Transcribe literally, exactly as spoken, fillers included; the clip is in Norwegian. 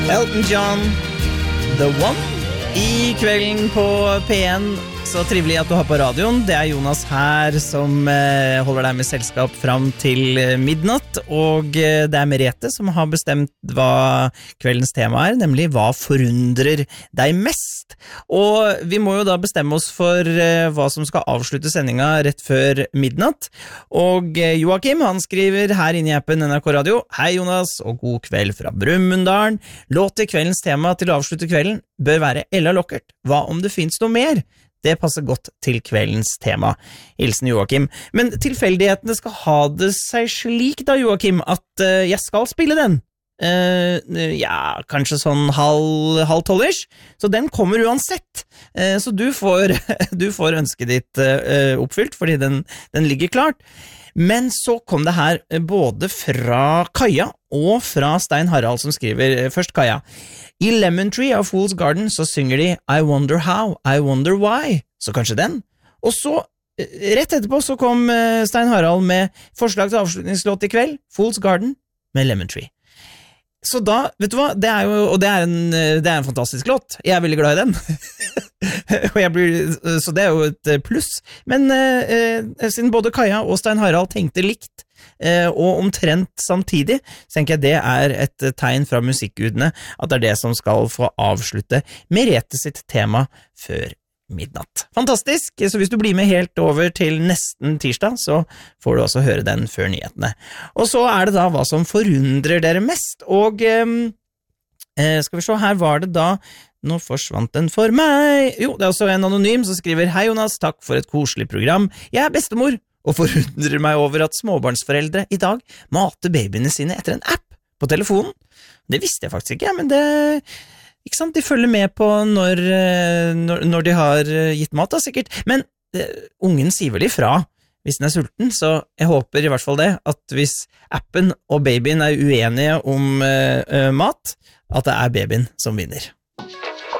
Elton John, The One. I kvelden på P en, så trivelig at du har på radioen. Det er Jonas her som eh, holder deg med selskap fram til midnatt. Og eh, det er Merete som har bestemt hva kveldens tema er, nemlig hva forundrer deg mest. Og vi må jo da bestemme oss for eh, hva som skal avslutte sendinga rett før midnatt. Og eh, Joakim, han skriver her inne i appen N R K Radio: Hei Jonas, og god kveld fra Brumunddal. Låt til kveldens tema til å avslutte kvelden bør være Ella Lockert. Hva om det finnes noe mer? Det passer godt til kveldens tema. Hilsen Joakim. Men tilfeldighetene skal ha det seg slik da, Joakim, at uh, jeg skal spille den. Uh, ja, kanskje sånn halv, halv tolvish. Så den kommer uansett. Uh, så du får, du får ønsket ditt uh, oppfylt, fordi den, den ligger klart. Men så kom det her både fra Kaja og fra Stein Harald som skriver, først Kaja: I Lemon Tree av Fool's Garden så synger de I wonder how, I wonder why. Så kanskje den. Og så, rett etterpå, så kom Stein Harald med forslag til avslutningslåt i kveld, Fool's Garden med Lemon Tree. Så da, vet du hva, det er jo, og det er en, det er en fantastisk låt. Jeg er veldig glad i den. og jeg blir, så det er jo et pluss. Men eh, siden både Kaja og Stein Harald tenkte likt, eh, og omtrent samtidig, så tenker jeg det er et tegn fra musikkgudene at det er det som skal få avslutte Merete sitt tema før midnatt. Fantastisk! Så hvis du blir med helt over til nesten tirsdag, så får du også høre den før nyhetene. Og så er det da hva som forundrer dere mest, og eh, skal vi se, her var det da, nå forsvant den for meg, jo, det er også en anonym som skriver: Hei Jonas, takk for et koselig program. Jeg er bestemor, og forundrer meg over at småbarnsforeldre i dag mater babyene sine etter en app på telefonen. Det visste jeg faktisk ikke, men det... Ikke sant? De følger med på når, når, når de har gitt mat da, sikkert. Men uh, ungen sier vel ifra hvis den er sulten, så jeg håper i hvert fall det, at hvis appen og babyen er uenige om uh, uh, mat, at det er babyen som vinner.